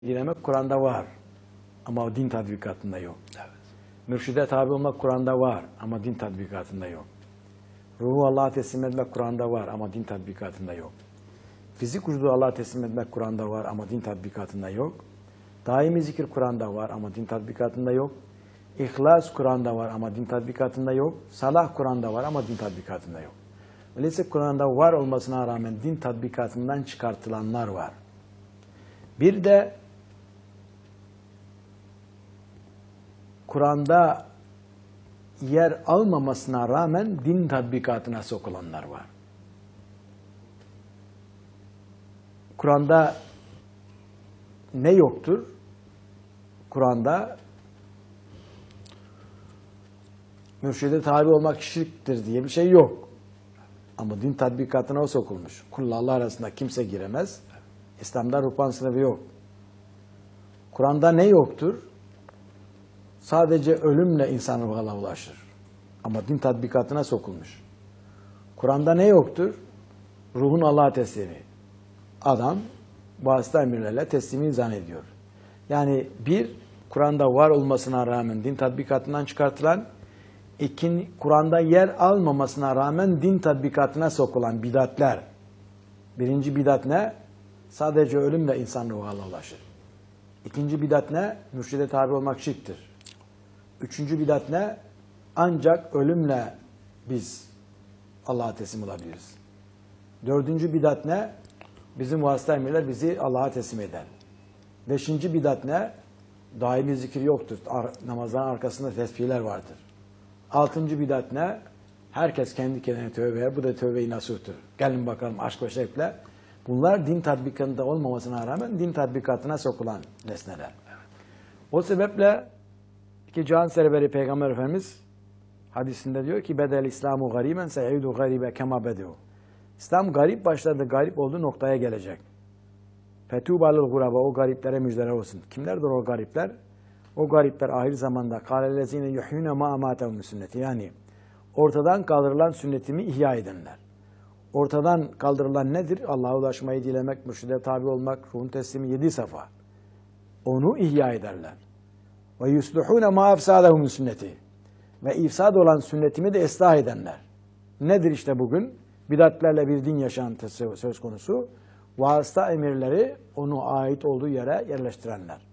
dilemek Kur'an'da var ama o din tatbikatında yok. Evet. Mürşide tabi olmak Kur'an'da var ama din tatbikatında yok. Ruhu Allah'a teslim etmek Kur'an'da var ama din tatbikatında yok. Fizik vücudu Allah'a teslim etmek Kur'an'da var ama din tatbikatında yok. Daimi zikir Kur'an'da var ama din tatbikatında yok. İhlas Kur'an'da var ama din tatbikatında yok. Salah Kur'an'da var ama din tatbikatında yok. Öyleyse Kur'an'da var olmasına rağmen din tatbikatından çıkartılanlar var. Bir de Kur'an'da yer almamasına rağmen din tatbikatına sokulanlar var. Kur'an'da ne yoktur? Kur'an'da mürşide tabi olmak şirktir diye bir şey yok. Ama din tatbikatına o sokulmuş. Kulla Allah arasında kimse giremez. İslam'da ruhban sınıfı yok. Kur'an'da ne yoktur? Sadece ölümle insan ruhuna ulaşır. Ama din tatbikatına sokulmuş. Kur'an'da ne yoktur? Ruhun Allah'a teslimi. Adam vasıta emirlerle teslimi zannediyor. Yani bir, Kur'an'da var olmasına rağmen din tatbikatından çıkartılan, iki, Kur'an'da yer almamasına rağmen din tatbikatına sokulan bidatler. Birinci bidat ne? Sadece ölümle insan ruhuna ulaşır. İkinci bidat ne? Mürşide tabi olmak şirktir. Üçüncü bidat ne? Ancak ölümle biz Allah'a teslim olabiliriz. Dördüncü bidat ne? Bizim vasıta emirler bizi Allah'a teslim eder. Beşinci bidat ne? Daimi zikir yoktur. Namazların arkasında tesbihler vardır. Altıncı bidat ne? Herkes kendi kendine tövbe eder. Bu da tövbe-i nasuhtur. Gelin bakalım aşk ve şevkle. Bunlar din tatbikatında olmamasına rağmen din tatbikatına sokulan nesneler. O sebeple ki Cihan Serveri Peygamber Efendimiz hadisinde diyor ki bedel İslamu gariben se'udu garibe kema bedu. İslam garip başladı, garip olduğu noktaya gelecek. Fetûbâlil guraba, o gariplere müjdeler olsun. Kimlerdir o garipler? O garipler ahir zamanda kâlellezîne yuhyûne mâ amâtehum sünneti. Yani ortadan kaldırılan sünnetimi ihya edenler. Ortadan kaldırılan nedir? Allah'a ulaşmayı dilemek, mürşide tabi olmak, ruhun teslimi 7 safa. Onu ihya ederler. Ve yusluhûne mâ efsâdehum sünneti. Ve ifsad olan sünnetimi de ıslah edenler. Nedir işte bugün? Bidatlerle bir din yaşantısı söz konusu. Vasıta emirleri onu ait olduğu yere yerleştirenler.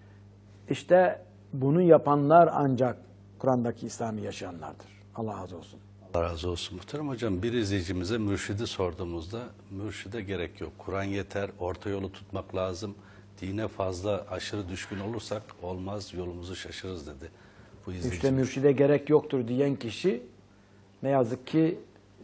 İşte bunu yapanlar ancak Kur'an'daki İslam'ı yaşayanlardır. Allah razı olsun. Allah razı olsun muhterem hocam. Bir izleyicimize mürşidi sorduğumuzda mürşide gerek yok. Kur'an yeter, orta yolu tutmak lazım. Dine fazla aşırı düşkün olursak olmaz, yolumuzu şaşırırız dedi. Bu İşte mürşide gerek yoktur diyen kişi ne yazık ki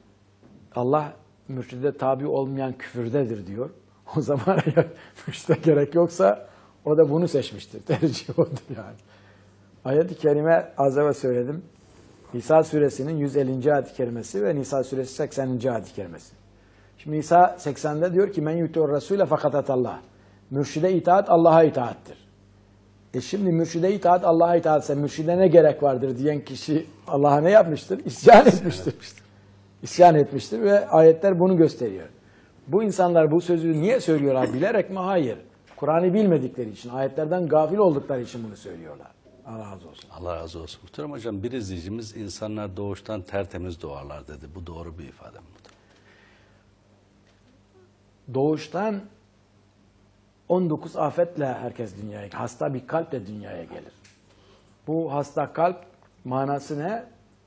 Allah mürşide tabi olmayan küfürdedir diyor. O zaman eğer mürşide gerek yoksa o da bunu seçmiştir. Tercih odur yani. Ayet-i Kerime az evvel söyledim. Nisa suresinin 150. ayet-i kerimesi ve Nisa suresi 80. ayet-i kerimesi. Şimdi Nisa 80'de diyor ki men yutur rasule fakatallah. Mürşide itaat Allah'a itaattir. Şimdi mürşide itaat Allah'a itaatse mürşide ne gerek vardır diyen kişi Allah'a ne yapmıştır? İsyan etmiştir. İsyan etmiştir ve ayetler bunu gösteriyor. Bu insanlar bu sözü niye söylüyorlar? Bilerek mi? Hayır. Kur'an'ı bilmedikleri için, ayetlerden gafil oldukları için bunu söylüyorlar. Allah razı olsun. Allah razı olsun. Muhterem hocam bir izleyicimiz insanlar doğuştan tertemiz doğarlar dedi. Bu doğru bir ifade mi? Doğuştan 19 afetle herkes dünyaya gelir. Hasta bir kalple dünyaya gelir. Bu hasta kalp manası ne?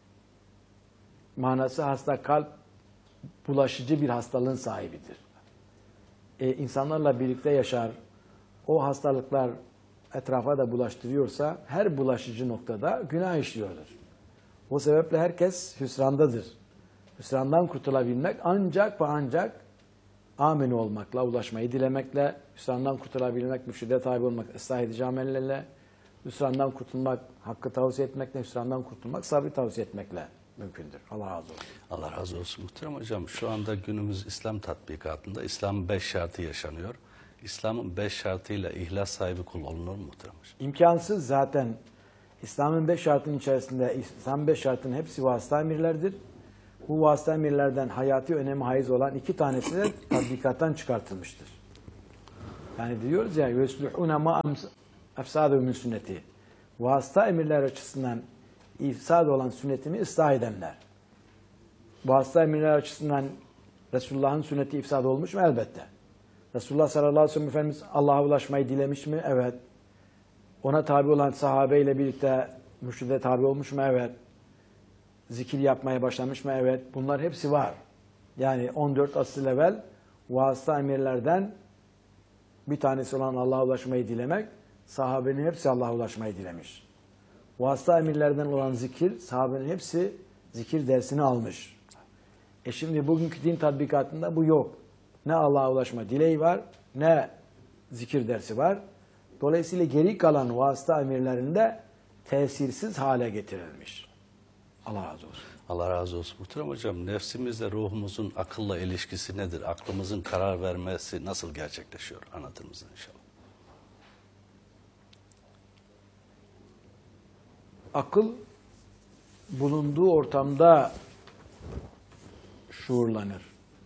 Manası hasta kalp bulaşıcı bir hastalığın sahibidir. İnsanlarla birlikte yaşar. O hastalıklar etrafa da bulaştırıyorsa her bulaşıcı noktada günah işliyordur. O sebeple herkes hüsrandadır. Hüsrandan kurtulabilmek ancak ve ancak amin olmakla, ulaşmayı dilemekle, hüsrandan kurtulabilmek, mürşide tabi olmak, ıslah edici amellerle, hüsrandan kurtulmak, hakkı tavsiye etmekle, hüsrandan kurtulmak, sabrı tavsiye etmekle mümkündür. Allah razı olsun. Allah razı olsun muhterem hocam. Şu anda günümüz İslam tatbikatında İslam'ın 5 şartı yaşanıyor. İslam'ın 5 şartıyla ihlas sahibi kul olunur mu muhterem hocam? İmkansız zaten. İslam'ın 5 şartının içerisinde İslam 5 şartının hepsi vasıta emirlerdir. Bu vasıta emirlerden hayati önemi haiz olan 2 tanesi de tatbikattan çıkartılmıştır. Yani diyoruz ya yuslihune ma efsadu min sünneti. Vasıta emirler açısından ifsad olan sünnetimi ıslah edenler. Vasıta emirler açısından Resulullah'ın sünneti ifsad olmuş mu? Elbette. Resulullah sallallahu aleyhi ve sellem Efendimiz Allah'a ulaşmayı dilemiş mi? Evet. Ona tabi olan sahabeyle birlikte mürşide tabi olmuş mu? Evet. Zikir yapmaya başlamış mı? Evet. Bunlar hepsi var. Yani 14 asıl evvel vasıta emirlerden bir tanesi olan Allah'a ulaşmayı dilemek, sahabenin hepsi Allah'a ulaşmayı dilemiş. Vasıta emirlerden olan zikir, sahabenin hepsi zikir dersini almış. Şimdi bugünkü din tatbikatında bu yok. Ne Allah'a ulaşma dileği var, ne zikir dersi var. Dolayısıyla geri kalan vasıta emirlerinde tesirsiz hale getirilmiş. Allah razı olsun. Allah razı olsun. Muhterem hocam, nefsimizle ruhumuzun akılla ilişkisi nedir? Aklımızın karar vermesi nasıl gerçekleşiyor? Anlatır mısın inşallah? Akıl bulunduğu ortamda şuurlanır.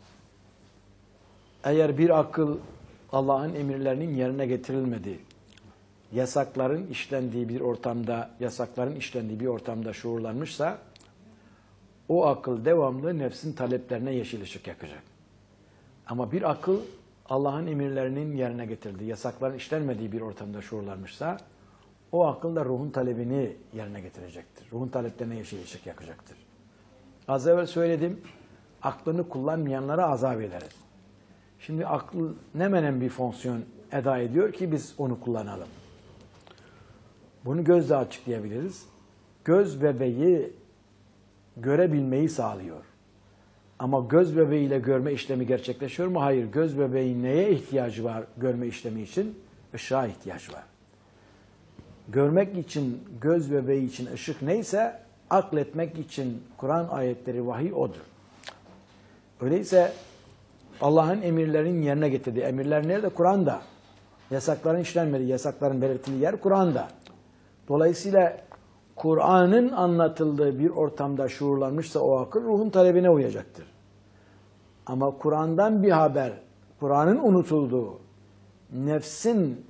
Eğer bir akıl Allah'ın emirlerinin yerine getirilmedi, yasakların işlendiği bir ortamda şuurlanmışsa, o akıl devamlı nefsin taleplerine yeşil ışık yakacak. Ama bir akıl Allah'ın emirlerinin yerine getirildiği, yasakların işlenmediği bir ortamda şuurlanmışsa, o akıl da ruhun talebini yerine getirecektir. Ruhun taleplerine yeşil ışık yakacaktır. Az evvel söyledim, aklını kullanmayanlara azap ederiz. Şimdi akıl ne menen bir fonksiyon eda ediyor ki biz onu kullanalım. Bunu gözle açıklayabiliriz. Göz bebeği görebilmeyi sağlıyor. Ama göz bebeğiyle görme işlemi gerçekleşiyor mu? Hayır. Göz bebeğin neye ihtiyacı var görme işlemi için? Işığa ihtiyaç var. Görmek için, göz bebeği için ışık neyse, akletmek için Kur'an ayetleri, vahiy odur. Öyleyse Allah'ın emirlerin yerine getirdiği, emirler nerede? Kur'an'da. Yasakların işlenmediği, yasakların belirtildiği yer Kur'an'da. Dolayısıyla Kur'an'ın anlatıldığı bir ortamda şuurlanmışsa o akıl ruhun talebine uyacaktır. Ama Kur'an'dan bir haber, Kur'an'ın unutulduğu, nefsin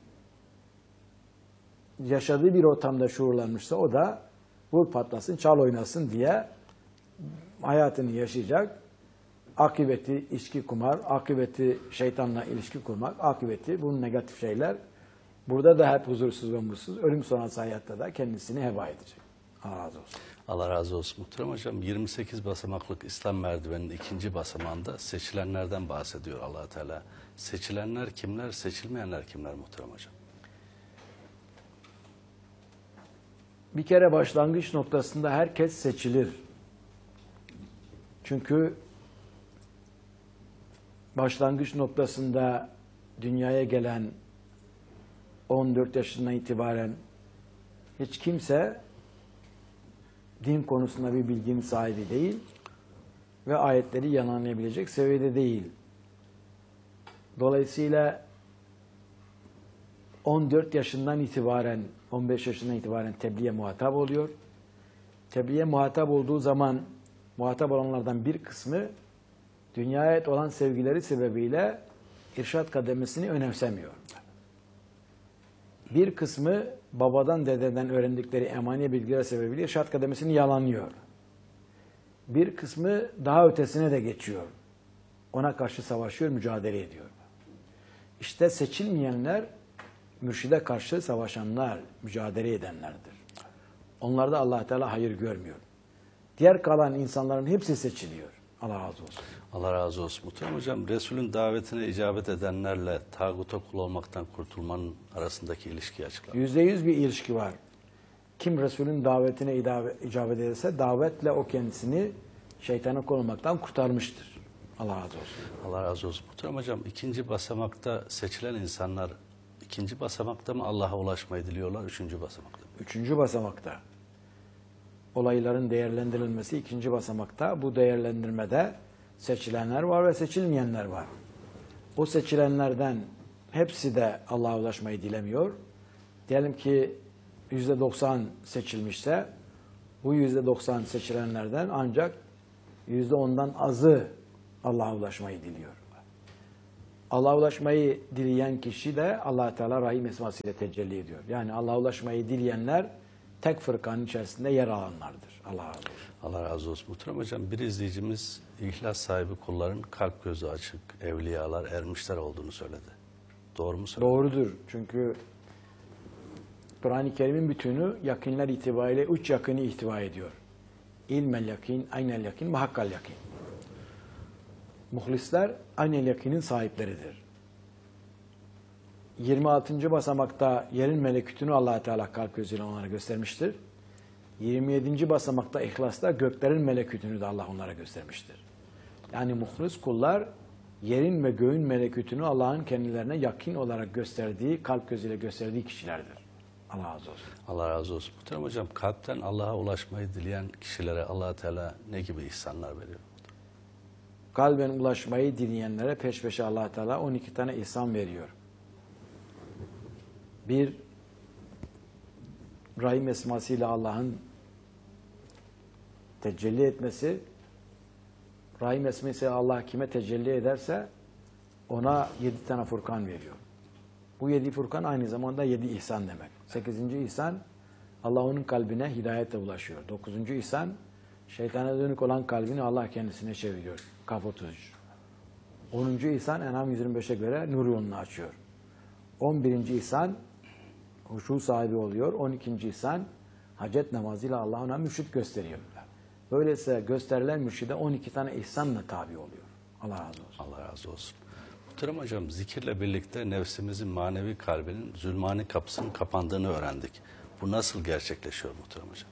yaşadığı bir ortamda şuurlanmışsa o da vur patlasın, çal oynasın diye hayatını yaşayacak. Akıbeti içki kumar, akıbeti şeytanla ilişki kurmak, akıbeti bunun negatif şeyler. Burada da hep huzursuz ve mutsuz. Ölüm sonrası hayatta da kendisini heba edecek. Allah razı olsun. Allah razı olsun Muhterem hocam. 28 basamaklık İslam merdiveninin ikinci basamağında seçilenlerden bahsediyor Allah Teala. Seçilenler kimler, seçilmeyenler kimler Muhterem hocam? Bir kere başlangıç noktasında herkes seçilir. Çünkü başlangıç noktasında dünyaya gelen 14 yaşından itibaren hiç kimse din konusunda bir bilginin sahibi değil ve ayetleri yalanlayabilecek seviyede değil. Dolayısıyla 14 yaşından itibaren, 15 yaşından itibaren tebliğe muhatap oluyor. Tebliğe muhatap olduğu zaman muhatap olanlardan bir kısmı dünyaya ait olan sevgileri sebebiyle irşad kademesini önemsemiyor. Bir kısmı babadan dededen öğrendikleri emani bilgiler sebebiyle irşad kademesini yalanlıyor. Bir kısmı daha ötesine de geçiyor. Ona karşı savaşıyor, mücadele ediyor. İşte seçilmeyenler mürşide karşı savaşanlar, mücadele edenlerdir. Onlarda Allah Teala hayır görmüyor. Diğer kalan insanların hepsi seçiliyor. Allah razı olsun. Allah razı olsun. Muhterem hocam, Resul'ün davetine icabet edenlerle tağuta kul olmaktan kurtulmanın arasındaki ilişkiyi açıklar. %100 bir ilişki var. Kim Resul'ün davetine icabet ederse davetle o kendisini şeytana kul olmaktan kurtarmıştır. Allah razı olsun. Allah razı olsun. Muhterem hocam, ikinci basamakta seçilen insanlar ikinci basamakta mı Allah'a ulaşmayı diliyorlar, üçüncü basamakta mı? Üçüncü basamakta. Olayların değerlendirilmesi ikinci basamakta. Bu değerlendirmede seçilenler var ve seçilmeyenler var. O seçilenlerden hepsi de Allah'a ulaşmayı dilemiyor. Diyelim ki %90 seçilmişse bu %90 seçilenlerden ancak %10'dan azı Allah'a ulaşmayı diliyor. Allah'a ulaşmayı dileyen kişi de Allah Teala Rahim esmasıyla tecelli ediyor. Yani Allah'a ulaşmayı dileyenler tek fırkanın içerisinde yer alanlardır. Allah razı olsun. Allah razı olsun. Muhterem hocam, bir izleyicimiz ihlas sahibi kulların kalp gözü açık, evliyalar, ermişler olduğunu söyledi. Doğru mu söyledi? Doğrudur. Çünkü Kur'an-ı Kerim'in bütünü yakınlar itibariyle üç yakını ihtiva ediyor. İlmel yakin, aynel yakin ve hakkal yakin. Muhlisler aynel yakinin sahipleridir. 26. basamakta yerin melekutunu Allah Teala kalp gözüyle onlara göstermiştir. 27. basamakta İhlas'ta göklerin melekutunu da Allah onlara göstermiştir. Yani muhlis kullar yerin ve göğün melekutunu Allah'ın kendilerine yakin olarak gösterdiği, kalp gözüyle gösterdiği kişilerdir. Allah razı olsun. Allah razı olsun. Muhterem hocam, kalpten Allah'a ulaşmayı dileyen kişilere Allah Teala ne gibi ihsanlar veriyor? Kalben ulaşmayı dileyenlere peş peşe Allah Teala 12 tane ihsan veriyor. Bir, Rahim esmasıyla Allah'ın tecelli etmesi. Rahim esmasıyla Allah kime tecelli ederse ona 7 tane Furkan veriyor. Bu 7 Furkan aynı zamanda 7 ihsan demek. 8. ihsan Allah onun kalbine hidayetle ulaşıyor. 9. ihsan şeytana dönük olan kalbini Allah kendisine çeviriyor. Kaf 33. 10. ihsan En'am 125'e göre nur yolunu açıyor. 11. ihsan huşu sahibi oluyor. 12. ihsan hacet namazıyla Allah ona mürşit gösteriyor. Böylese gösterilen mürşide 12 tane ihsanla tabi oluyor. Allah razı olsun. Allah razı olsun. Muhterem hocam, zikirle birlikte nefsimizin manevi kalbinin zulmani kapısının kapandığını öğrendik. Bu nasıl gerçekleşiyor muhterem hocam?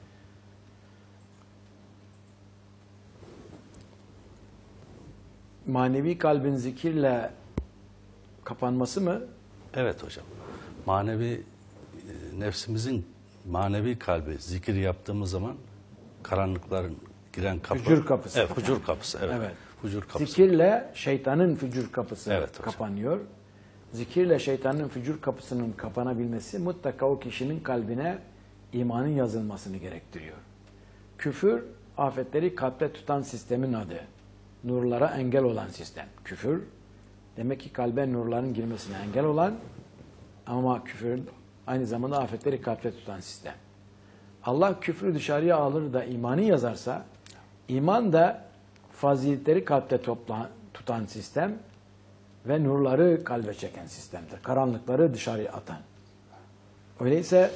Manevi kalbin zikirle kapanması mı? Evet hocam. Manevi nefsimizin manevi kalbi zikir yaptığımız zaman karanlıkların giren kapı. Fücur kapısı. Evet, fücur kapısı. Evet. Evet. Fücur kapısı. Zikirle şeytanın fücur kapısı Evet hocam. kapanıyor. Zikirle şeytanın fücur kapısının kapanabilmesi mutlaka o kişinin kalbine imanın yazılmasını gerektiriyor. Küfür, afetleri kalpte tutan sistemin adı. Nurlara engel olan sistem. Küfür, demek ki kalbe nurların girmesine engel olan ama küfür aynı zamanda afetleri kalpte tutan sistem. Allah küfrü dışarıya alır da imanı yazarsa, iman da faziletleri kalpte tutan sistem ve nurları kalbe çeken sistemdir. Karanlıkları dışarıya atan. Öyleyse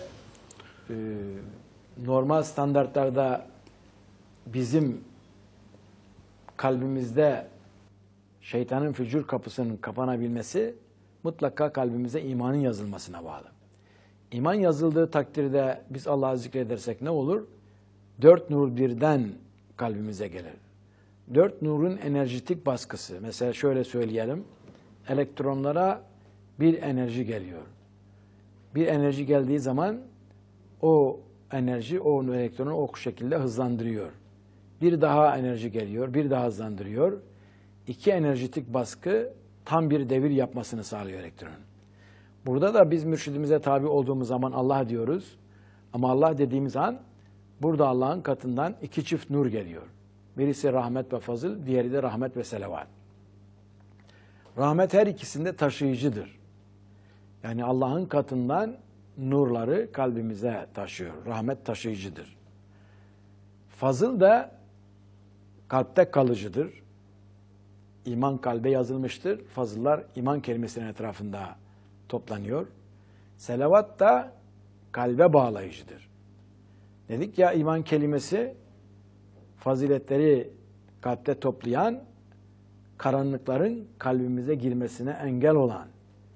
normal standartlarda bizim kalbimizde şeytanın fücur kapısının kapanabilmesi mutlaka kalbimize imanın yazılmasına bağlı. İman yazıldığı takdirde biz Allah'ı zikredersek ne olur? 4 nur birden kalbimize gelir. 4 nurun enerjitik baskısı. Mesela şöyle söyleyelim. Elektronlara bir enerji geliyor. Bir enerji geldiği zaman o enerji o elektronu o şekilde hızlandırıyor. Bir daha enerji geliyor, bir daha hızlandırıyor. 2 enerjitik baskı tam bir devir yapmasını sağlıyor elektronun. Burada da biz mürşidimize tabi olduğumuz zaman Allah diyoruz. Ama Allah dediğimiz an burada Allah'ın katından 2 çift nur geliyor. Birisi rahmet ve fazıl, diğeri de rahmet ve selavat. Rahmet her ikisinde taşıyıcıdır. Yani Allah'ın katından nurları kalbimize taşıyor. Rahmet taşıyıcıdır. Fazıl da kalpte kalıcıdır. İman kalbe yazılmıştır. Fazıllar iman kelimesinin etrafında toplanıyor. Selavat da kalbe bağlayıcıdır. Dedik ya iman kelimesi faziletleri kalpte toplayan, karanlıkların kalbimize girmesine engel olan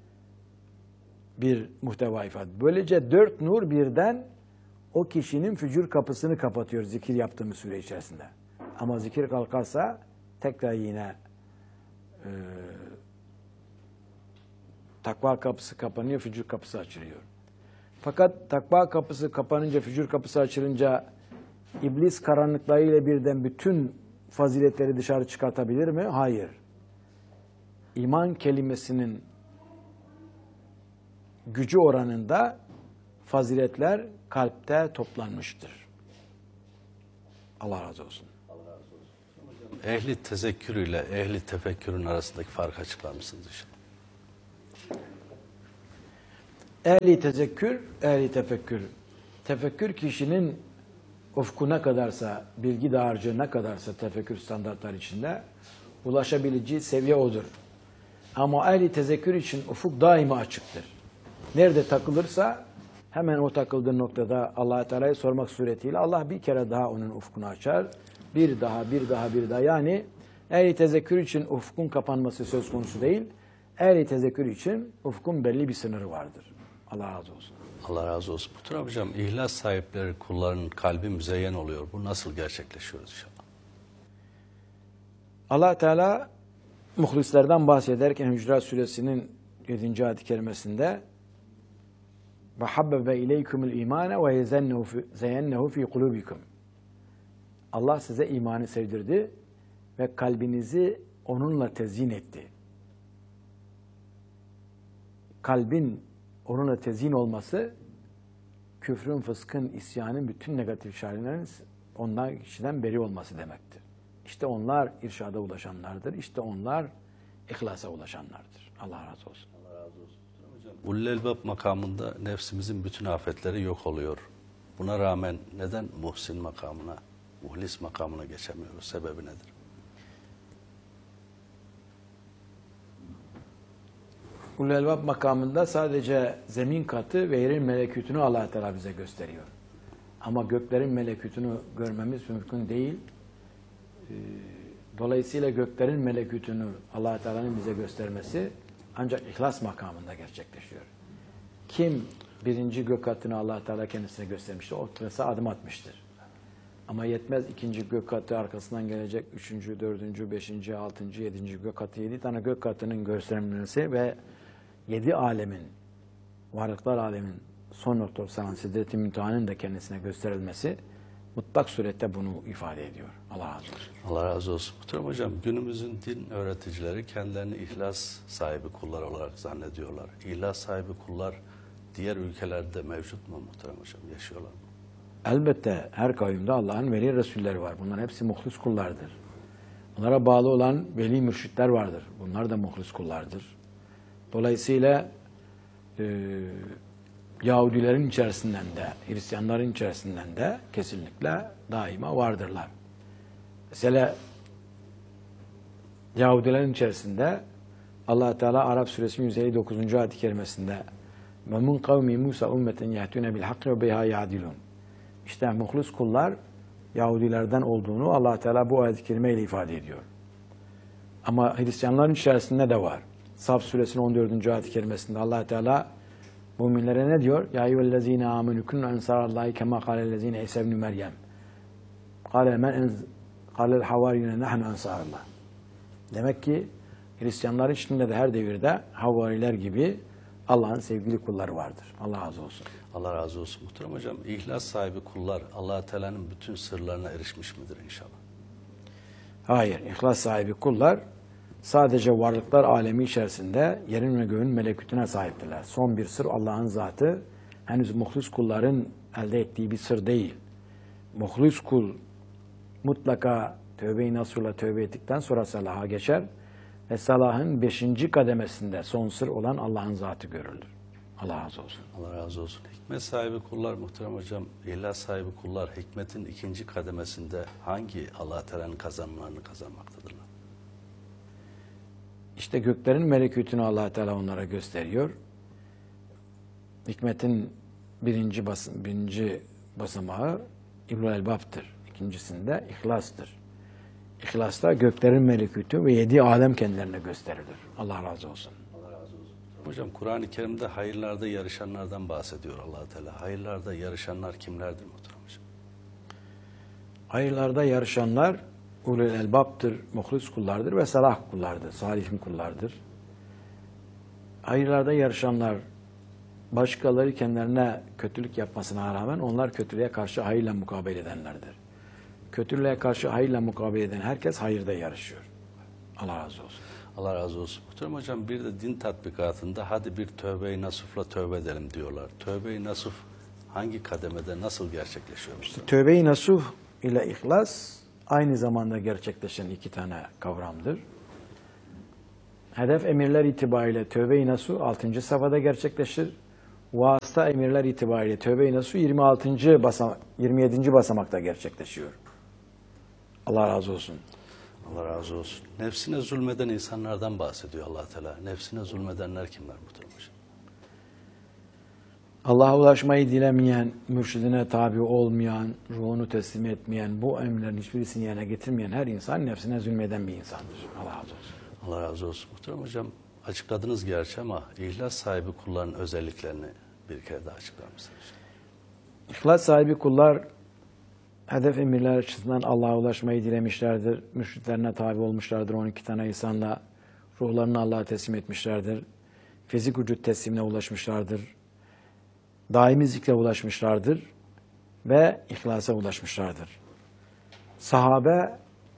bir muhteva ifade. Böylece 4 nur birden o kişinin fücur kapısını kapatıyor zikir yaptığımız süre içerisinde. Ama zikir kalkarsa tekrar yine takva kapısı kapanıyor, fücur kapısı açılıyor. Fakat takva kapısı kapanınca, fücur kapısı açılınca iblis karanlıklarıyla birden bütün faziletleri dışarı çıkartabilir mi? Hayır. İman kelimesinin gücü oranında faziletler kalpte toplanmıştır. Allah razı olsun. Allah razı olsun. Hocam, ehli tezekkür ile ehli tefekkürün arasındaki farkı açıklar mısınız inşallah? Ehli tezekkür, ehli tefekkür. Tefekkür kişinin ufku ne kadarsa, bilgi dağarcığı ne kadarsa tefekkür standartları içinde ulaşabileceği seviye odur. Ama ehli tezekkür için ufuk daima açıktır. Nerede takılırsa hemen o takıldığı noktada Allah-u Teala'ya sormak suretiyle Allah bir kere daha onun ufkunu açar. Bir daha. Yani ehli tezekkür için ufkun kapanması söz konusu değil. Ehli tezekkür için ufkun belli bir sınırı vardır. Allah razı olsun. Allah razı olsun. Muhterem hocam, ihlas sahipleri kulların kalbi müzeyyen oluyor. Bu nasıl gerçekleşiyor inşallah? Allah Teala muhlislerden bahsederken Hücurat Suresinin 7. ayet-i kerimesinde ve habbebe ileykumul imane ve zeyennehu fi kulubikum. Allah size imanı sevdirdi ve kalbinizi onunla tezyin etti. Kalbin onunla tezyin olması küfrün, fıskın, isyanın bütün negatif şerlerin ondan kişiden beri olması demektir. İşte onlar irşada ulaşanlardır. İşte onlar ihlasa ulaşanlardır. Allah razı olsun. Allah razı olsun. Hocam, Ulul-Elbab makamında nefsimizin bütün afetleri yok oluyor. Buna rağmen neden muhsin makamına, muhlis makamına geçemiyoruz? Sebebi nedir? Ulul-Elbab makamında sadece zemin katı ve yerin melekutunu Allah Teala bize gösteriyor. Ama göklerin melekutunu görmemiz mümkün değil. Dolayısıyla göklerin melekutunu Allah Teala'nın bize göstermesi ancak ihlas makamında gerçekleşiyor. Kim birinci gök katını Allah Teala kendisine göstermiştir, o trasa adım atmıştır. Ama yetmez ikinci gök katı arkasından gelecek üçüncü, dördüncü, beşinci, altıncı, yedinci gök katı, 7 tane gök katının gösterilmesi ve 7 alemin, varlıklar alemin son noktası olan Sidret-i Münteha'nın da kendisine gösterilmesi mutlak surette bunu ifade ediyor. Allah razı olsun. Allah razı olsun. Muhterem hocam, günümüzün din öğreticileri kendilerini ihlas sahibi kullar olarak zannediyorlar. İhlas sahibi kullar diğer ülkelerde mevcut mu muhterem hocam? Yaşıyorlar mı? Elbette her kavimde Allah'ın veli resulleri var. Bunların hepsi muhlis kullardır. Onlara bağlı olan veli mürşitler vardır. Bunlar da muhlis kullardır. Dolayısıyla Yahudilerin içerisinden de, Hristiyanların içerisinden de kesinlikle daima vardırlar. Mesela Yahudilerin içerisinde Allah Teala Arap Suresi 159. ayet-i kerimesinde وَمُنْ قَوْمِ مُوسَى اُمَّةً يَهْتُونَ بِالْحَقِّ وَبِهَا يَعْدِلُونَ. İşte muhlis kullar Yahudilerden olduğunu Allah Teala bu ayet-i kerimeyle ifade ediyor. Ama Hristiyanların içerisinde de var. Saf Suresinin 14. ayet-i kerimesinde Allah Teala müminlere ne diyor? Ya eyyühellezine amenü kunnu ensarallahi kema kâlellezine İsa ibn Meryem. Kâlel havariyune nahnu ensarallah. Demek ki Hristiyanların içinde de her devirde havariler gibi Allah'ın sevgili kulları vardır. Allah razı olsun. Allah razı olsun. Muhterem hocam, ihlas sahibi kullar Allah Teala'nın bütün sırlarına erişmiş midir inşallah? Hayır, ihlas sahibi kullar sadece varlıklar alemi içerisinde yerin ve göğün melekutuna sahiptirler. Son bir sır Allah'ın zatı, henüz muhlis kulların elde ettiği bir sır değil. Muhlis kul mutlaka tövbe-i nasuhla tövbe ettikten sonra salaha geçer ve salahın 5. kademesinde son sır olan Allah'ın zatı görülür. Allah razı olsun. Allah razı olsun. Hikmet sahibi kullar muhterem hocam, ihlas sahibi kullar hikmetin 2. kademesinde hangi Allah Teala'nın kazanımlarını kazanmaktadırlar? İşte göklerin melekutunu Allah Teala onlara gösteriyor. Hikmetin birinci basamağı İblul Elbab'tır. İkincisinde ihlastır. İhlasta göklerin melekutu ve 7 alem kendilerine gösterilir. Allah razı olsun. Allah razı olsun. Hocam, Kur'an-ı Kerim'de hayırlarda yarışanlardan bahsediyor Allah Teala. Hayırlarda yarışanlar kimlerdir muhterem hocam? Hayırlarda yarışanlar ulul elbaptır, muhlis kullardır ve salah kullardır, salihin kullardır. Hayırlarda yarışanlar başkaları kendilerine kötülük yapmasına rağmen onlar kötülüğe karşı hayırla mukabele edenlerdir. Kötülüğe karşı hayırla mukabele eden herkes hayırda yarışıyor. Allah razı olsun. Allah razı olsun. Muhterem hocam, bir de din tatbikatında hadi bir tövbe-i nasufla tövbe edelim diyorlar. Tövbe-i nasuf hangi kademede nasıl gerçekleşiyor? İşte tövbe-i nasuh ile ihlas aynı zamanda gerçekleşen iki tane kavramdır. Hedef emirler itibariyle tövbe-i nasuh 6. safhada gerçekleşir. Vasıta emirler itibariyle tövbe-i nasuh 27. basamakta gerçekleşiyor. Allah razı olsun. Allah razı olsun. Nefsine zulmeden insanlardan bahsediyor Allah Teala. Nefsine zulmedenler kimler muhterem hocam? Allah'a ulaşmayı dilemeyen, mürşidine tabi olmayan, ruhunu teslim etmeyen, bu emirlerin hiçbirisini yerine getirmeyen her insan nefsine zulmeden bir insandır. Allah razı olsun. Allah razı olsun muhterem hocam. Açıkladınız gerçi ama ihlas sahibi kulların özelliklerini bir kere daha açıklar mısınız? İhlas sahibi kullar hedef emirler açısından Allah'a ulaşmayı dilemişlerdir. Mürşitlerine tabi olmuşlardır. 12 tane insanla ruhlarını Allah'a teslim etmişlerdir. Fizik vücut teslimine ulaşmışlardır. Daimi zikre ulaşmışlardır. Ve ihlasa ulaşmışlardır. Sahabe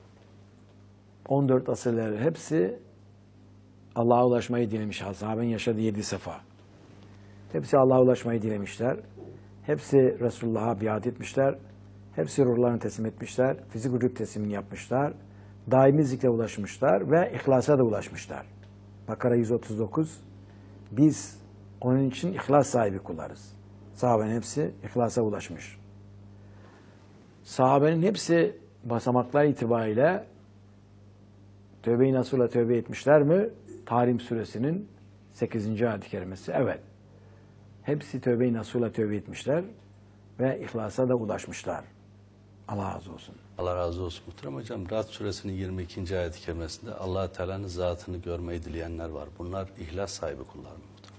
14 asırları hepsi Allah'a ulaşmayı dilemiş. Sahabenin yaşadığı 7 sefa. Hepsi Allah'a ulaşmayı dilemişler. Hepsi Resulullah'a biat etmişler. Hepsi ruhlarını teslim etmişler. Fizik vücut teslimini yapmışlar. Daimi zikre ulaşmışlar ve ihlasa da ulaşmışlar. Bakara 139. Biz onun için ihlas sahibi kullarız. Sahabenin hepsi ihlasa ulaşmış. Sahabenin hepsi basamaklar itibariyle tövbe-i nasuhla tövbe etmişler mi? Tahrim suresinin 8. ayet-i kerimesi. Evet. Hepsi tövbe-i nasuhla tövbe etmişler ve ihlasa da ulaşmışlar. Allah razı olsun. Allah razı olsun muhterem hocam. Ra'd suresinin 22. ayet-i kerimesinde Allah Teala'nın zatını görmeyi dileyenler var. Bunlar ihlas sahibi kullar mı muhterem?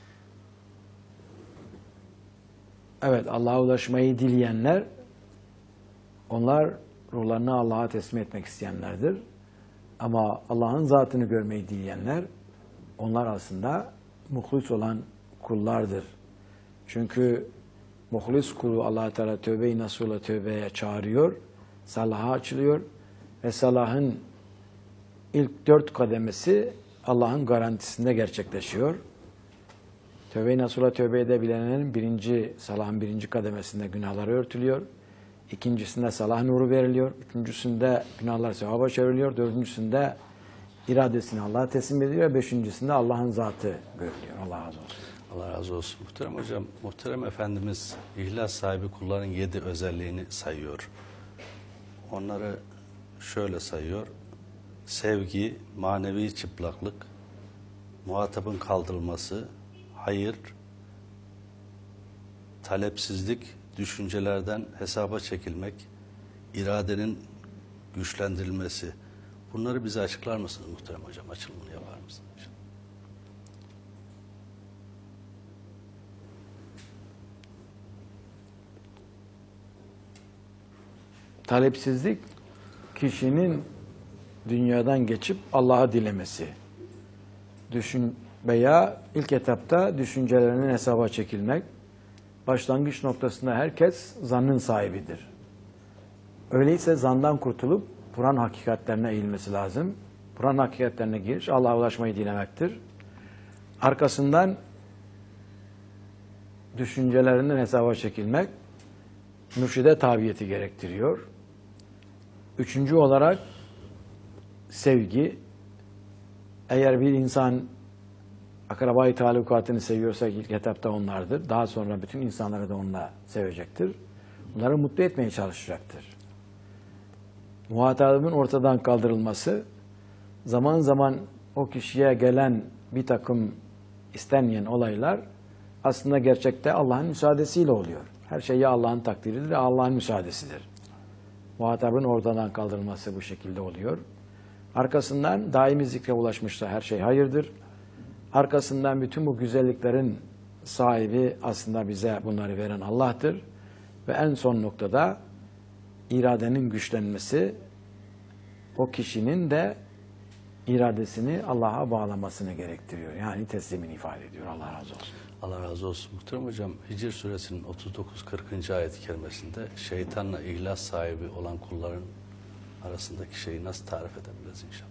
Evet, Allah'a ulaşmayı dileyenler, onlar ruhlarını Allah'a teslim etmek isteyenlerdir. Ama Allah'ın zatını görmeyi dileyenler, onlar aslında muhlis olan kullardır. Çünkü muhlis kulu Allah Teala tövbe-i nasuhla tövbeye çağırıyor, salaha açılıyor ve salahın ilk 4 kademesi Allah'ın garantisinde gerçekleşiyor. Tövbe-i nasuhla tövbe edebilenlerin salahın birinci kademesinde günahları örtülüyor. İkincisinde salah nuru veriliyor. Üçüncüsünde günahlar sevaba çevriliyor. Dördüncüsünde iradesini Allah'a teslim ediliyor. Beşincisinde Allah'ın zatı görülüyor. Allah razı olsun. Allah razı olsun. Muhterem hocam, muhterem Efendimiz ihlas sahibi kulların 7 özelliğini sayıyor. Onları şöyle sayıyor. Sevgi, manevi çıplaklık, muhatabın kaldırılması, hayır, talepsizlik, düşüncelerden hesaba çekilmek, iradenin güçlendirilmesi. Bunları bize açıklar mısınız muhterem hocam? Açılımını yapar mısınız? Talepsizlik, kişinin dünyadan geçip Allah'a dilemesi. Veya ilk etapta düşüncelerinin hesaba çekilmek. Başlangıç noktasında herkes zannın sahibidir. Öyleyse zandan kurtulup Kur'an hakikatlerine eğilmesi lazım. Kur'an hakikatlerine giriş Allah'a ulaşmayı dilemektir. Arkasından düşüncelerinden hesaba çekilmek mürşide tabiyeti gerektiriyor. Üçüncü olarak sevgi. Eğer bir insan akrabayı talukatını seviyorsa ilk etapta onlardır. Daha sonra bütün insanları da onunla sevecektir. Onları mutlu etmeye çalışacaktır. Muhatabın ortadan kaldırılması, zaman zaman o kişiye gelen bir takım istenmeyen olaylar aslında gerçekte Allah'ın müsaadesiyle oluyor. Her şey ya Allah'ın takdiridir ya Allah'ın müsaadesidir. Muhatabın ortadan kaldırılması bu şekilde oluyor. Arkasından daimi zikre ulaşmışsa her şey hayırdır. Arkasından bütün bu güzelliklerin sahibi aslında bize bunları veren Allah'tır. Ve en son noktada iradenin güçlenmesi, o kişinin de iradesini Allah'a bağlamasını gerektiriyor. Yani teslimini ifade ediyor. Allah razı olsun. Allah razı olsun. Muhterem hocam, Hicr suresinin 39-40. ayet-i kerimesinde şeytanla ihlas sahibi olan kulların arasındaki şeyi nasıl tarif edebiliriz inşallah?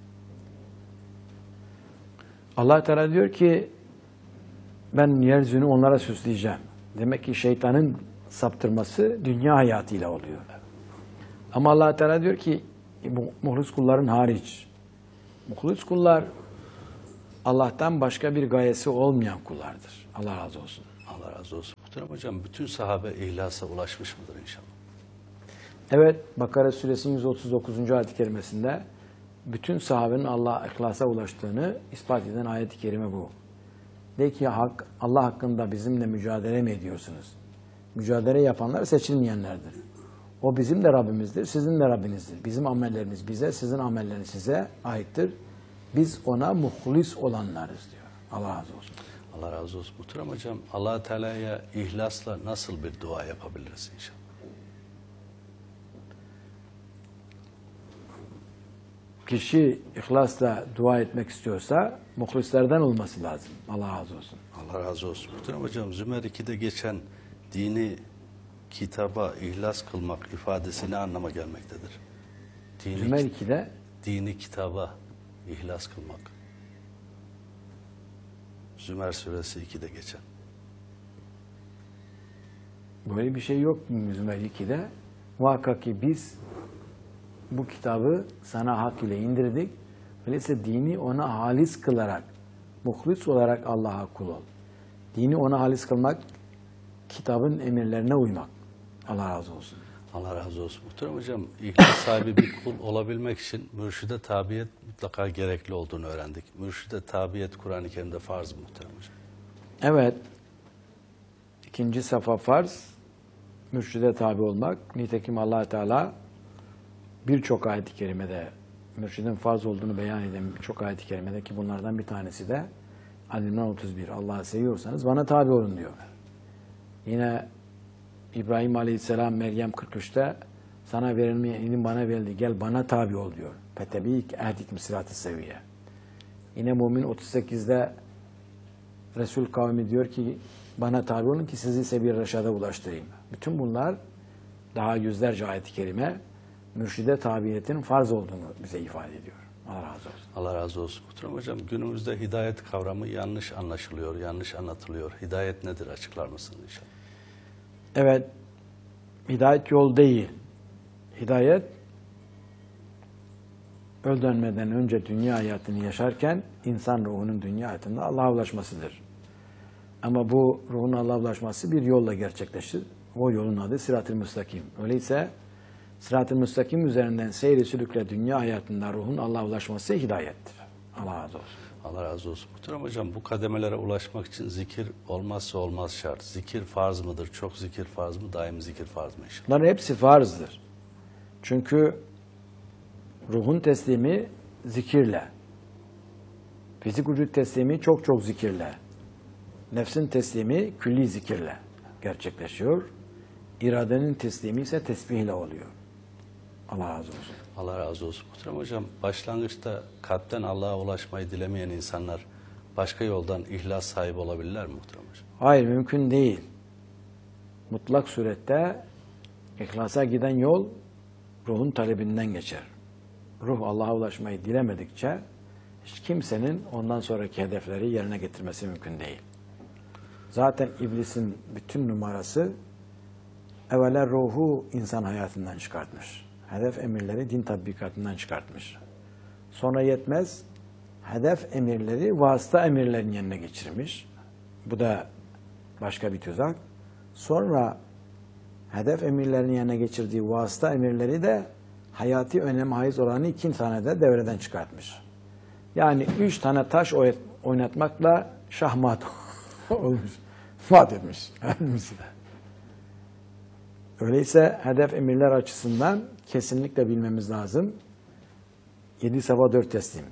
Allah Teala diyor ki ben yeryüzünü onlara süsleyeceğim. Demek ki şeytanın saptırması dünya hayatıyla oluyor. Ama Allah Teala diyor ki Muhlis kulların hariç. Muhlis kullar Allah'tan başka bir gayesi olmayan kullardır. Allah razı olsun. Allah razı olsun. Muhterem hocam bütün sahabe ihlasa ulaşmış mıdır inşallah? Evet, Bakara suresinin 139. ayet-i kerimesinde bütün sahabenin Allah'a ihlasa ulaştığını ispat eden ayet-i kerime bu. De ki Allah hakkında bizimle mücadele mi ediyorsunuz? Mücadele yapanlar seçilmeyenlerdir. O bizim de Rabbimizdir, sizin de Rabbinizdir. Bizim amellerimiz bize, sizin amelleriniz size aittir. Biz ona muhlis olanlarız diyor. Allah razı olsun. Allah razı olsun. Muhterem hocam Allah Teala'ya ihlasla nasıl bir dua yapabiliriz inşallah? Kişi ihlasla dua etmek istiyorsa muhlislerden olması lazım. Allah razı olsun. Allah razı olsun. Muhterem hocam Zümer 2'de geçen dini kitaba ihlas kılmak ifadesi ne anlama gelmektedir? Zümer 2'de dini kitaba ihlas kılmak. Zümer suresi 2'de geçen. böyle bir şey yok Zümer 2'de. Muhakkak ki biz bu kitabı sana hak ile indirdik. Öyleyse dini ona halis kılarak, muhlis olarak Allah'a kul ol. Dini ona halis kılmak, kitabın emirlerine uymak. Allah razı olsun. Allah razı olsun. Muhterem hocam, ihlas sahibi bir kul olabilmek için mürşide tabiyet mutlaka gerekli olduğunu öğrendik. Mürşide tabiyet Kur'an-ı Kerim'de farz mı muhterem hocam? Evet. İkinci safa farz, mürşide tabi olmak. Nitekim Allah Teala birçok ayet-i kerimede mürşidin farz olduğunu beyan eden birçok ayet-i kerimede ki bunlardan bir tanesi de Ali-İmran 31. Allah'ı seviyorsanız bana tabi olun diyor. Yine İbrahim Aleyhisselam Meryem 43'te sana verilmeyen ilim bana verildi. Gel bana tabi ol diyor. Fetebik ehdikim sırat-ı seviye. Yine Mümin 38'de Resul kavmi diyor ki bana tabi olun ki sizi sebil reşada ulaştırayım. Bütün bunlar daha yüzlerce ayet-i kerime mürşide tabiyetin farz olduğunu bize ifade ediyor. Allah razı olsun. Allah razı olsun. Muhterem hocam, günümüzde hidayet kavramı yanlış anlaşılıyor, yanlış anlatılıyor. Hidayet nedir? Açıklar mısınız inşallah? Evet, hidayet yol değil. Hidayet, öldürmeden önce dünya hayatını yaşarken insan ruhunun dünya hayatında Allah'a ulaşmasıdır. Ama bu ruhun Allah'a ulaşması bir yolla gerçekleşir. O yolun adı Sırat-ı Müstakim. Öyleyse Sırat-ı Müstakim üzerinden seyri sülükle dünya hayatında ruhun Allah'a ulaşması hidayettir. Allah razı olsun. Allah razı olsun. Muhterem hocam, bu kademelere ulaşmak için zikir olmazsa olmaz şart. Zikir farz mıdır? Çok zikir farz mı? Daim zikir farz mı inşallah? Bunların hepsi farzdır. Çünkü ruhun teslimi zikirle, fizik vücut teslimi çok zikirle, nefsin teslimi külli zikirle gerçekleşiyor. İradenin teslimi ise tesbihle oluyor. Allah razı olsun. Allah razı olsun. Muhterem hocam, başlangıçta kalpten Allah'a ulaşmayı dilemeyen insanlar başka yoldan ihlas sahibi olabilirler mi muhterem hocam? Hayır, mümkün değil. Mutlak surette ihlasa giden yol ruhun talebinden geçer. Ruh Allah'a ulaşmayı dilemedikçe hiç kimsenin ondan sonraki hedefleri yerine getirmesi mümkün değil. Zaten iblisin bütün numarası evvela ruhu insan hayatından çıkartmış. Hedef emirleri din tatbikatından çıkartmış. Sonra yetmez, hedef emirleri vasıta emirlerin yerine geçirmiş. Bu da başka bir tuzak. Sonra hedef emirlerin yerine geçirdiği vasıta emirleri de hayati önem haiz olanı 2 tane de devreden çıkartmış. Yani 3 tane taş oynatmakla şahmat olmuş. Mat etmiş. Öyleyse hedef emirler açısından kesinlikle bilmemiz lazım. 7 safa 4 teslim.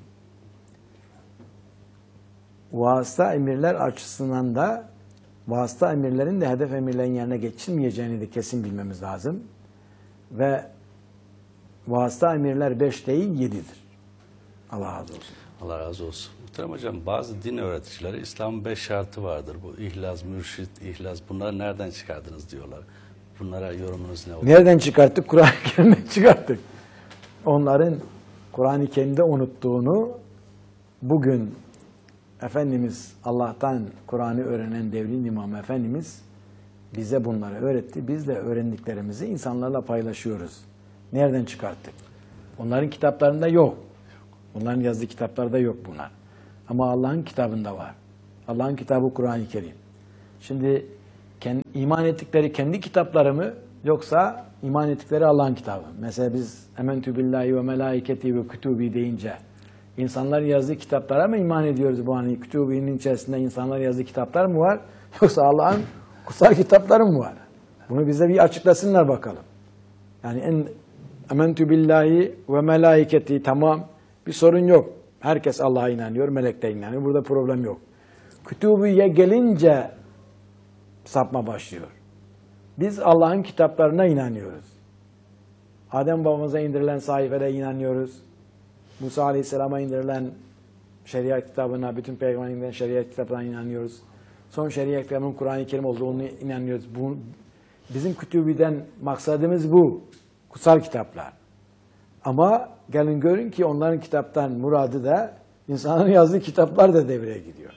Vasıta emirler açısından da vasıta emirlerin de hedef emirlerin yerine geçilmeyeceğini de kesin bilmemiz lazım. Ve vasıta emirler 5 değil 7'dir. Allah razı olsun. Allah razı olsun. Muhterem hocam, bazı din öğreticileri İslam'ın 5 şartı vardır. Bu ihlas, mürşit, ihlas, bunları nereden çıkardınız diyorlar. Bunlara yorumunuz ne olur? Nereden çıkarttık? Kur'an-ı Kerim'den çıkarttık. Onların Kur'an-ı Kerim'de unuttuğunu bugün Efendimiz Allah'tan Kur'an'ı öğrenen devrin imamı Efendimiz bize bunları öğretti. Biz de öğrendiklerimizi insanlarla paylaşıyoruz. Nereden çıkarttık? Onların kitaplarında yok. Onların yazdığı kitaplarda yok bunlar. Ama Allah'ın kitabında var. Allah'ın kitabı Kur'an-ı Kerim. Şimdi iman ettikleri kendi kitapları mı yoksa iman ettikleri Allah'ın kitabı? Mesela biz ementü billahi ve melaiketi ve kütübi deyince insanların yazdığı kitaplara mı iman ediyoruz bu hani kütübinin içerisinde insanların yazdığı kitaplar mı var? Yoksa Allah'ın kutsal kitapları mı var? Bunu bize bir açıklasınlar bakalım. Yani ementü billahi ve melaiketi tamam bir sorun yok. Herkes Allah'a inanıyor, melekte inanıyor. Burada problem yok. Kütübiye gelince sapma başlıyor. Biz Allah'ın kitaplarına inanıyoruz. Adem babamıza indirilen sayfelere inanıyoruz. Musa Aleyhisselam'a indirilen şeriat kitabına, bütün peygamberlerin şeriat kitaplarına inanıyoruz. Son şeriat kitabının Kur'an-ı Kerim olduğunu inanıyoruz. Bizim kütübiden maksadımız bu. Kutsal kitaplar. Ama gelin görün ki onların kitaptan muradı da insanların yazdığı kitaplar da devreye gidiyor.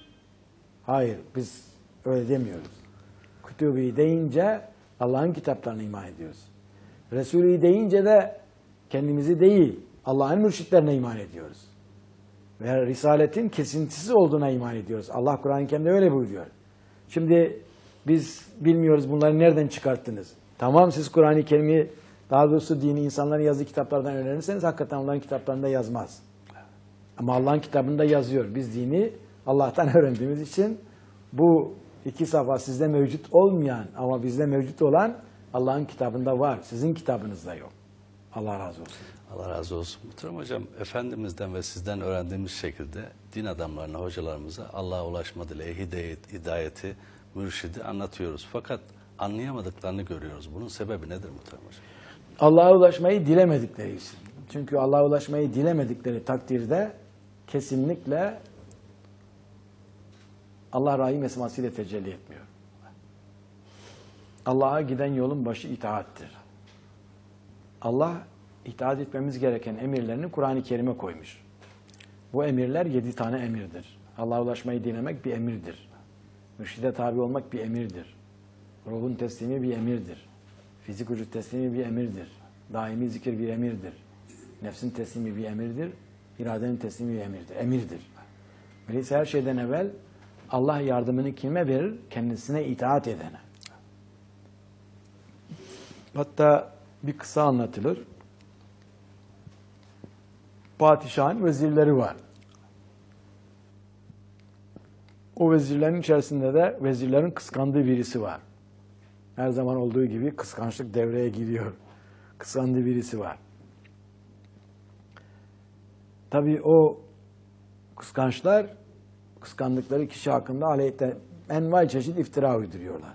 Hayır, biz öyle demiyoruz. Kütübü deyince Allah'ın kitaplarına iman ediyoruz. Resulü deyince de kendimizi değil, Allah'ın mürşitlerine iman ediyoruz. Ve Risaletin kesintisiz olduğuna iman ediyoruz. Allah Kur'an-ı Kerim'de öyle buyuruyor. Şimdi biz bilmiyoruz bunları nereden çıkarttınız. Tamam siz Kur'an-ı Kerim'i daha doğrusu dini insanların yazdığı kitaplardan öğrenirseniz hakikaten onların kitaplarında yazmaz. Ama Allah'ın kitabında yazıyor. Biz dini Allah'tan öğrendiğimiz için bu iki safa sizde mevcut olmayan ama bizde mevcut olan Allah'ın kitabında var. Sizin kitabınızda yok. Allah razı olsun. Allah razı olsun. Muhterem hocam, Efendimiz'den ve sizden öğrendiğimiz şekilde din adamlarına, hocalarımıza Allah'a ulaşma dileği, hidayeti, mürşidi anlatıyoruz. Fakat anlayamadıklarını görüyoruz. Bunun sebebi nedir muhterem hocam? Allah'a ulaşmayı dilemedikleri için. Çünkü Allah'a ulaşmayı dilemedikleri takdirde kesinlikle Allah rahim esmasıyla tecelli etmiyor. Allah'a giden yolun başı itaattir. Allah itaat etmemiz gereken emirlerini Kur'an-ı Kerim'e koymuş. Bu emirler 7 tane emirdir. Allah'a ulaşmayı dilemek bir emirdir. Mürşide tabi olmak bir emirdir. Ruhun teslimi bir emirdir. Fizik vücut teslimi bir emirdir. Daimi zikir bir emirdir. Nefsin teslimi bir emirdir. İradenin teslimi bir emirdir. Emirdir. Öyleyse her şeyden evvel Allah yardımını kime verir? Kendisine itaat edene. Hatta bir kısa anlatılır. Padişahın vezirleri var. O vezirlerin içerisinde de vezirlerin kıskandığı birisi var. Her zaman olduğu gibi kıskançlık devreye giriyor. Kıskandığı birisi var. Tabii o kıskançlar kıskandıkları kişi hakkında aleyhte envai çeşit iftira uyduruyorlar.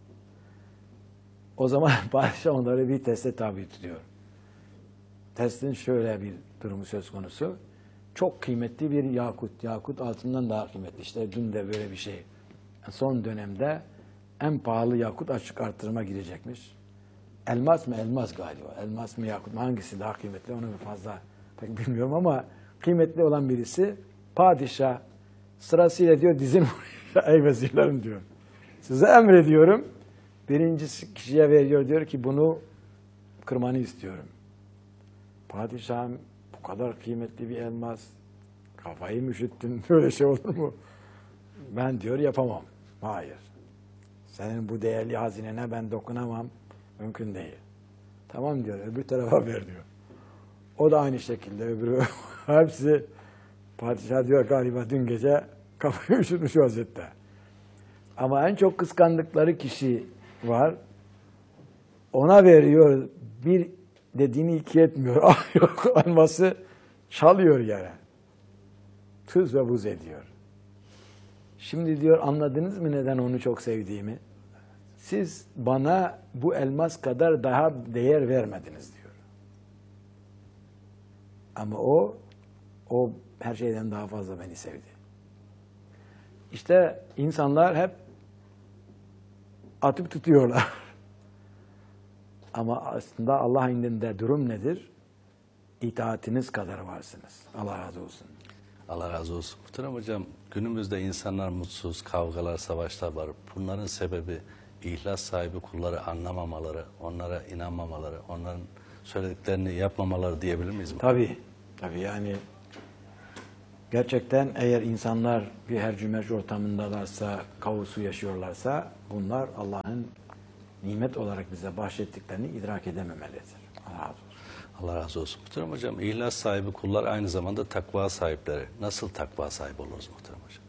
O zaman padişah onları bir teste tabi tutuyor. Testin şöyle bir durumu söz konusu. Çok kıymetli bir yakut. Yakut altından daha kıymetli. İşte dün de böyle bir şey. Son dönemde en pahalı yakut açık artırıma girecekmiş. Elmas mı? Elmas galiba. Elmas mı yakut mu? Hangisi daha kıymetli? Onu fazla pek bilmiyorum ama kıymetli olan birisi padişah sırasıyla diyor dizin ey vezirlerim diyor. Size emrediyorum. Birinci kişiye veriyor diyor ki bunu kırmanı istiyorum. Padişahım bu kadar kıymetli bir elmas. Kafayı mı üşüttün? Böyle şey olur mu? Ben diyor yapamam. Hayır. Senin bu değerli hazinene ben dokunamam. Mümkün değil. Tamam diyor. Öbür tarafa ver diyor. O da aynı şekilde öbürü. Hepsi padişah diyor galiba dün gece kafayı üşütmüş vaziyette. Ama en çok kıskandıkları kişi var. Ona veriyor. Bir dediğini iki etmiyor. Ah yok elması çalıyor yere. Tuz ve buz ediyor. Şimdi diyor anladınız mı neden onu çok sevdiğimi? Siz bana bu elmas kadar daha değer vermediniz diyor. Ama o her şeyden daha fazla beni sevdi. İşte insanlar hep atıp tutuyorlar. Ama aslında Allah indinde durum nedir? İtaatiniz kadar varsınız. Allah razı olsun. Allah razı olsun. Muhterem hocam, günümüzde insanlar mutsuz, kavgalar, savaşlar var. Bunların sebebi ihlas sahibi kulları anlamamaları, onlara inanmamaları, onların söylediklerini yapmamaları diyebilir miyiz? Tabii. Tabii yani gerçekten eğer insanlar bir hercümerç ortamındalarsa, kaosu yaşıyorlarsa bunlar Allah'ın nimet olarak bize bahşettiklerini idrak edememelidir. Allah razı olsun. Allah razı olsun. Muhterem hocam, ihlas sahibi kullar aynı zamanda takva sahipleri. Nasıl takva sahibi oluruz muhterem hocam?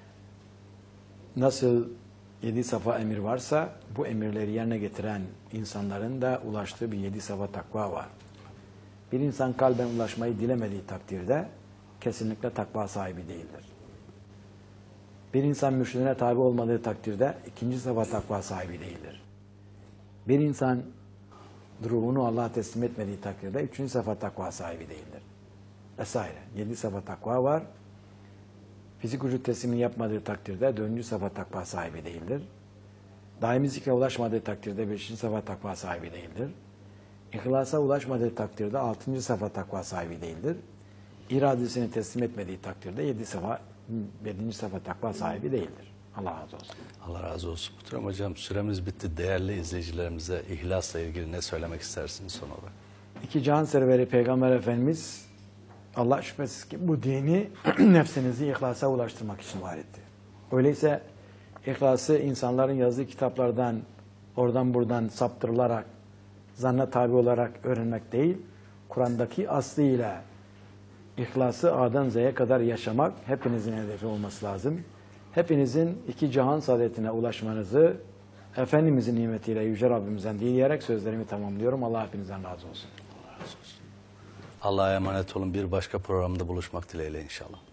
Nasıl 7 safa emir varsa bu emirleri yerine getiren insanların da ulaştığı bir 7 safa takva var. Bir insan kalben ulaşmayı dilemediği takdirde kesinlikle takva sahibi değildir. Bir insan mürşidine tabi olmadığı takdirde 2. safa takva sahibi değildir. Bir insan ruhunu Allah'a teslim etmediği takdirde 3. safa takva sahibi değildir. Vesaire. 7 safa takva var. Fizik vücut teslimini yapmadığı takdirde 4. safa takva sahibi değildir. Daimi zikre ulaşmadığı takdirde 5. safa takva sahibi değildir. İhlasa ulaşmadığı takdirde 6. safa takva sahibi değildir. İradesini teslim etmediği takdirde 7. safa takva sahibi değildir. Allah razı olsun. Allah razı olsun. Muhterem hocam, süremiz bitti. Değerli izleyicilerimize ihlasla ilgili ne söylemek istersiniz son olarak? 2 can serveri Peygamber Efendimiz Allah şüphesiz ki bu dini nefsinizi ihlasa ulaştırmak için var etti. Öyleyse ihlası insanların yazdığı kitaplardan oradan buradan saptırılarak zanna tabi olarak öğrenmek değil, Kur'an'daki aslıyla İhlası A'dan Z'ye kadar yaşamak hepinizin hedefi olması lazım. Hepinizin 2 cihan saadetine ulaşmanızı Efendimizin nimetiyle Yüce Rabbimizden dileyerek sözlerimi tamamlıyorum. Allah hepinizden razı olsun. Allah'a emanet olun. Bir başka programda buluşmak dileğiyle inşallah.